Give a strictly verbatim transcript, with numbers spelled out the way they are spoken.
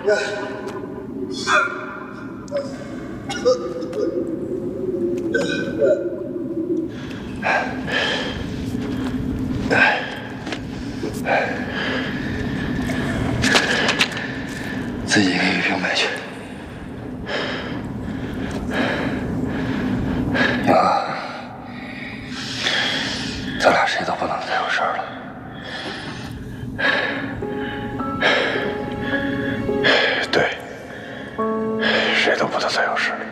自己给玉萍买去。啊，咱俩谁都不能再有事儿了。对，谁都不能再有事了。